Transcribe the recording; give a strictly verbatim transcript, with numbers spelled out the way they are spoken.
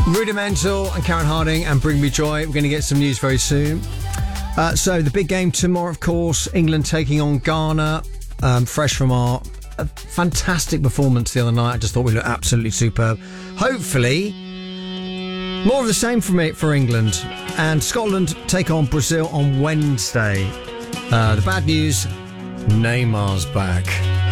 Rudimental and Karen Harding and Bring Me Joy. We're going to get some news very soon. Uh, so the big game tomorrow, of course, England taking on Ghana. Um, fresh from our uh, fantastic performance the other night. I just thought we looked absolutely superb. Hopefully, more of the same from it for England. And Scotland take on Brazil on Wednesday. Uh, the bad news, Neymar's back.